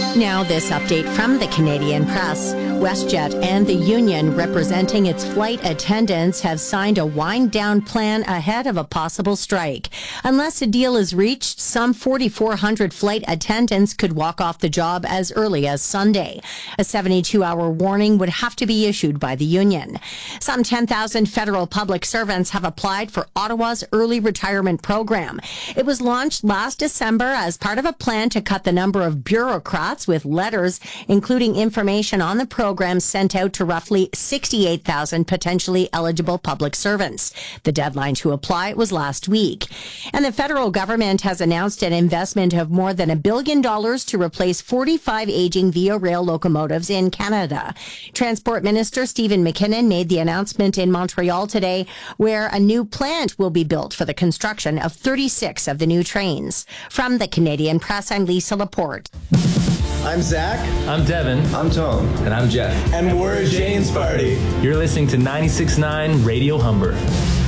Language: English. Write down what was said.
Now, this update from the Canadian Press. WestJet and the union representing its flight attendants have signed a wind-down plan ahead of a possible strike. Unless a deal is reached, some 4,400 flight attendants could walk off the job as early as Sunday. A 72-hour warning would have to be issued by the union. Some 10,000 federal public servants have applied for Ottawa's early retirement program. It was launched last December as part of a plan to cut the number of bureaucrats with letters, including information on the program sent out to roughly 68,000 potentially eligible public servants. The deadline to apply was last week. And the federal government has announced an investment of more than $1 billion to replace 45 aging Via Rail locomotives in Canada. Transport Minister Stephen McKinnon made the announcement in Montreal today, where a new plant will be built for the construction of 36 of the new trains. From the Canadian Press, I'm Lisa Laporte. I'm Zach. I'm Devin. I'm Tom. And I'm Jeff. And we're Jane's Party. You're listening to 96.9 Radio Humber.